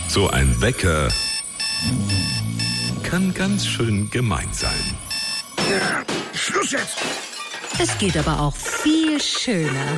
So ein Wecker kann ganz schön gemein sein. Schluss jetzt! Es geht aber auch viel schöner.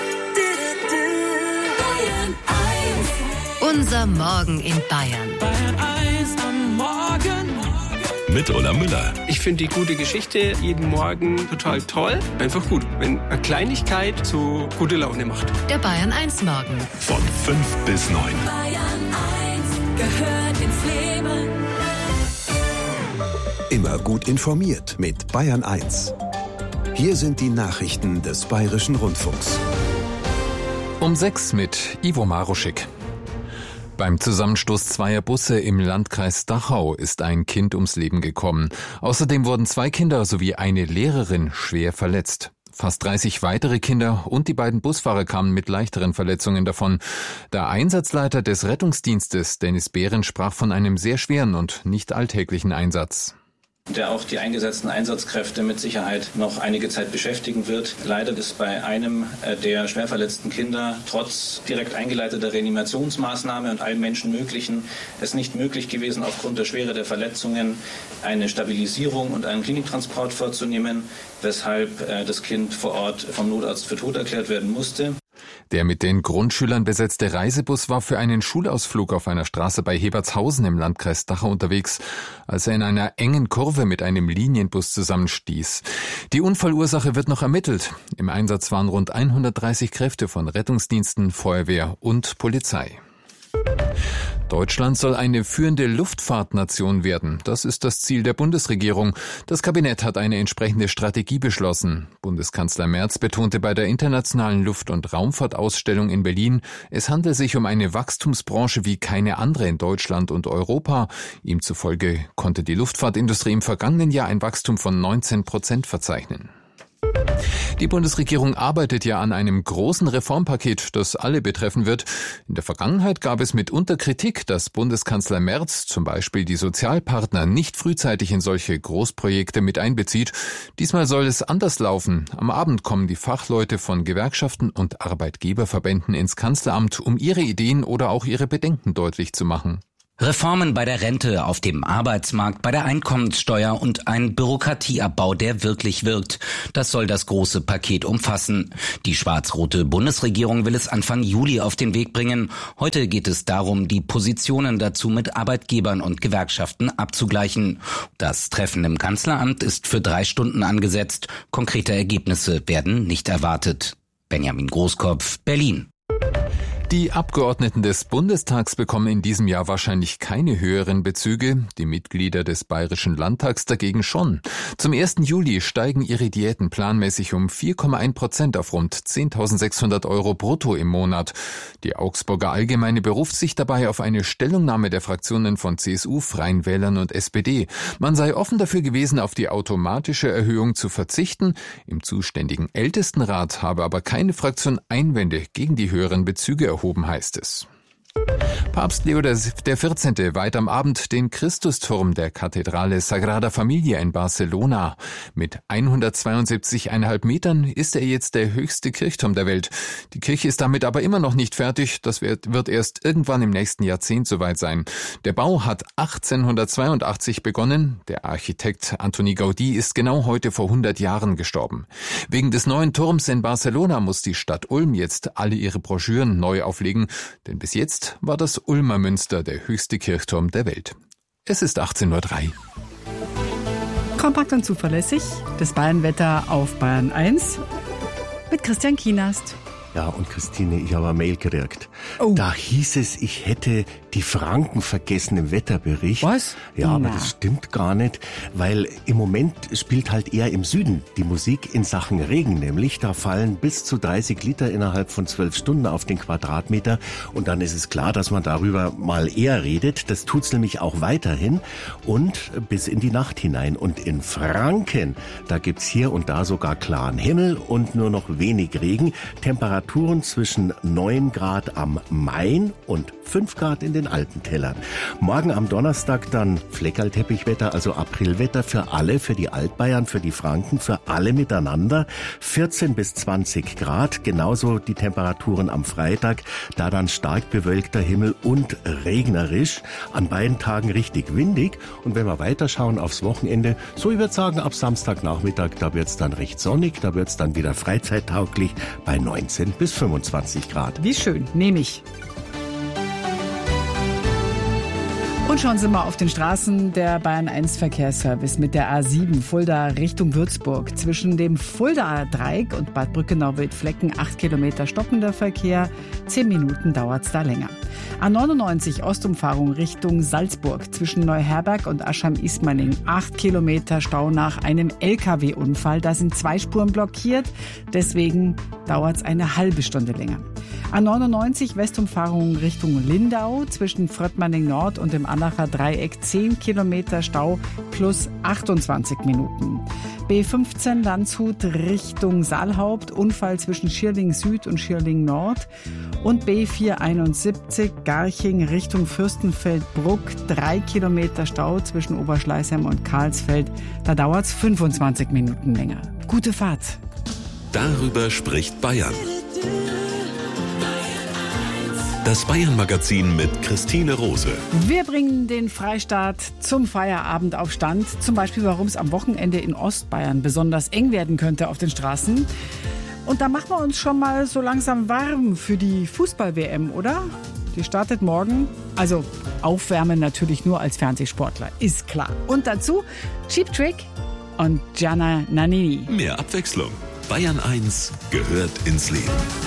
Unser Morgen in Bayern. Bayern 1 am Morgen. Mit Ulla Müller. Ich finde die gute Geschichte jeden Morgen total toll. Einfach gut, wenn eine Kleinigkeit so gute Laune macht. Der Bayern 1 Morgen. Von 5 bis 9. Bayern 1 gehört ins Leben. Immer gut informiert mit Bayern 1. Hier sind die Nachrichten des Bayerischen Rundfunks. Um 6 mit Ivo Maruschik. Beim Zusammenstoß zweier Busse im Landkreis Dachau ist ein Kind ums Leben gekommen. Außerdem wurden 2 Kinder sowie eine Lehrerin schwer verletzt. Fast 30 weitere Kinder und die beiden Busfahrer kamen mit leichteren Verletzungen davon. Der Einsatzleiter des Rettungsdienstes, Dennis Behren, sprach von einem sehr schweren und nicht alltäglichen Einsatz. Der auch die eingesetzten Einsatzkräfte mit Sicherheit noch einige Zeit beschäftigen wird. Leider ist bei einem der schwer verletzten Kinder trotz direkt eingeleiteter Reanimationsmaßnahme und allem Menschenmöglichen es nicht möglich gewesen, aufgrund der Schwere der Verletzungen eine Stabilisierung und einen Kliniktransport vorzunehmen, weshalb das Kind vor Ort vom Notarzt für tot erklärt werden musste. Der mit den Grundschülern besetzte Reisebus war für einen Schulausflug auf einer Straße bei Hebertshausen im Landkreis Dachau unterwegs, als er in einer engen Kurve mit einem Linienbus zusammenstieß. Die Unfallursache wird noch ermittelt. Im Einsatz waren rund 130 Kräfte von Rettungsdiensten, Feuerwehr und Polizei. Deutschland soll eine führende Luftfahrtnation werden. Das ist das Ziel der Bundesregierung. Das Kabinett hat eine entsprechende Strategie beschlossen. Bundeskanzler Merz betonte bei der Internationalen Luft- und Raumfahrtausstellung in Berlin, es handle sich um eine Wachstumsbranche wie keine andere in Deutschland und Europa. Ihm zufolge konnte die Luftfahrtindustrie im vergangenen Jahr ein Wachstum von 19% verzeichnen. Die Bundesregierung arbeitet ja an einem großen Reformpaket, das alle betreffen wird. In der Vergangenheit gab es mitunter Kritik, dass Bundeskanzler Merz zum Beispiel die Sozialpartner nicht frühzeitig in solche Großprojekte mit einbezieht. Diesmal soll es anders laufen. Am Abend kommen die Fachleute von Gewerkschaften und Arbeitgeberverbänden ins Kanzleramt, um ihre Ideen oder auch ihre Bedenken deutlich zu machen. Reformen bei der Rente, auf dem Arbeitsmarkt, bei der Einkommenssteuer und ein Bürokratieabbau, der wirklich wirkt. Das soll das große Paket umfassen. Die schwarz-rote Bundesregierung will es Anfang Juli auf den Weg bringen. Heute geht es darum, die Positionen dazu mit Arbeitgebern und Gewerkschaften abzugleichen. Das Treffen im Kanzleramt ist für 3 Stunden angesetzt. Konkrete Ergebnisse werden nicht erwartet. Benjamin Großkopf, Berlin. Die Abgeordneten des Bundestags bekommen in diesem Jahr wahrscheinlich keine höheren Bezüge, die Mitglieder des Bayerischen Landtags dagegen schon. Zum 1. Juli steigen ihre Diäten planmäßig um 4,1% auf rund 10.600 € brutto im Monat. Die Augsburger Allgemeine beruft sich dabei auf eine Stellungnahme der Fraktionen von CSU, Freien Wählern und SPD. Man sei offen dafür gewesen, auf die automatische Erhöhung zu verzichten. Im zuständigen Ältestenrat habe aber keine Fraktion Einwände gegen die höheren Bezüge erhoben, heißt es. Papst Leo XIV. Weiht am Abend den Christusturm der Kathedrale Sagrada Familia in Barcelona. Mit 172,5 Metern ist er jetzt der höchste Kirchturm der Welt. Die Kirche ist damit aber immer noch nicht fertig. Das wird erst irgendwann im nächsten Jahrzehnt soweit sein. Der Bau hat 1882 begonnen. Der Architekt Antoni Gaudí ist genau heute vor 100 Jahren gestorben. Wegen des neuen Turms in Barcelona muss die Stadt Ulm jetzt alle ihre Broschüren neu auflegen, denn bis jetzt war das Ulmer Münster der höchste Kirchturm der Welt. Es ist 18:03 Uhr. Kompakt und zuverlässig, das Bayernwetter auf Bayern 1 mit Christian Kienast. Ja, und Christine, ich habe eine Mail gekriegt. Oh. Da hieß es, ich hätte die Franken vergessen im Wetterbericht. Was? Ja, aber Na. das stimmt gar nicht, weil im Moment spielt halt eher im Süden die Musik in Sachen Regen, nämlich da fallen bis zu 30 Liter innerhalb von 12 Stunden auf den Quadratmeter und dann ist es klar, dass man darüber mal eher redet. Das tut's nämlich auch weiterhin und bis in die Nacht hinein. Und in Franken, da gibt's hier und da sogar klaren Himmel und nur noch wenig Regen. Temperaturen zwischen 9 Grad am Main und 5 Grad in den den Alpentälern. Morgen am Donnerstag dann Fleckerlteppichwetter, also Aprilwetter für alle, für die Altbayern, für die Franken, für alle miteinander. 14 bis 20 Grad, genauso die Temperaturen am Freitag, da dann stark bewölkter Himmel und regnerisch. An beiden Tagen richtig windig. Und wenn wir weiterschauen aufs Wochenende, so ich würde sagen, ab Samstagnachmittag, da wird's dann recht sonnig, da wird's dann wieder freizeittauglich bei 19 bis 25 Grad. Wie schön, nehme ich. Und schon sind wir auf den Straßen. Der Bayern 1 Verkehrsservice mit der A7 Fulda Richtung Würzburg. Zwischen dem Fuldaer Dreieck und Bad Brückenau-Wildflecken 8 Kilometer stockender Verkehr. 10 Minuten dauert's da länger. A99 Ostumfahrung Richtung Salzburg. Zwischen Neuherberg und Aschheim-Ismaning 8 Kilometer Stau nach einem LKW-Unfall. Da sind 2 Spuren blockiert. Deswegen dauert's eine halbe Stunde länger. A99 Westumfahrung Richtung Lindau. Zwischen Fröttmanning Nord und dem Annacher Dreieck 10 Kilometer Stau plus 28 Minuten. B15 Landshut Richtung Saalhaupt, Unfall zwischen Schierling Süd und Schierling Nord. Und B471 Garching Richtung Fürstenfeldbruck, 3 Kilometer Stau zwischen Oberschleißheim und Karlsfeld. Da dauert's 25 Minuten länger. Gute Fahrt. Darüber spricht Bayern. Das Bayern-Magazin mit Christine Rose. Wir bringen den Freistaat zum Feierabend auf Stand. Zum Beispiel, warum es am Wochenende in Ostbayern besonders eng werden könnte auf den Straßen. Und da machen wir uns schon mal so langsam warm für die Fußball-WM, oder? Die startet morgen. Also aufwärmen natürlich nur als Fernsehsportler, ist klar. Und dazu Cheap Trick und Gianna Nannini. Mehr Abwechslung. Bayern 1 gehört ins Leben.